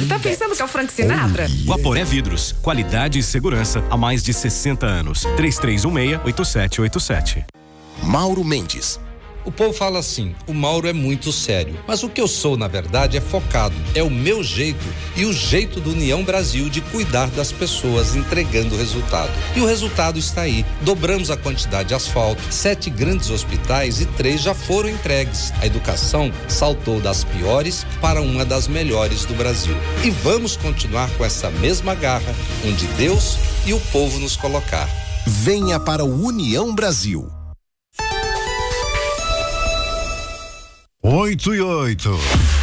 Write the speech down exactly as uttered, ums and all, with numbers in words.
Tá pensando que é o Frank Sinatra? Guaporé Vidros, qualidade e segurança há mais de sessenta anos. três três um seis, oito sete oito sete. Mauro Mendes. O povo fala assim, o Mauro é muito sério, mas o que eu sou na verdade é focado, é o meu jeito e o jeito do União Brasil de cuidar das pessoas entregando o resultado. E o resultado está aí, dobramos a quantidade de asfalto, sete grandes hospitais e três já foram entregues. A educação saltou das piores para uma das melhores do Brasil. E vamos continuar com essa mesma garra, onde Deus e o povo nos colocar. Venha para o União Brasil. Oito e oito.